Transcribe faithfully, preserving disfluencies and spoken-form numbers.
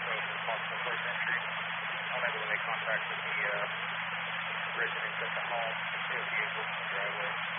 so it's a possible first entry. Unable to make contact with the uh, residents at the home, still vehicles in the driveway.